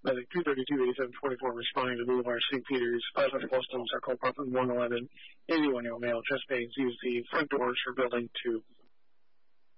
Medic 232-8724 responding to Boulevard St. Peter's, 500 Boston, Circle, apartment 111, 81-year-old male, chest pains, use the front doors for building 2.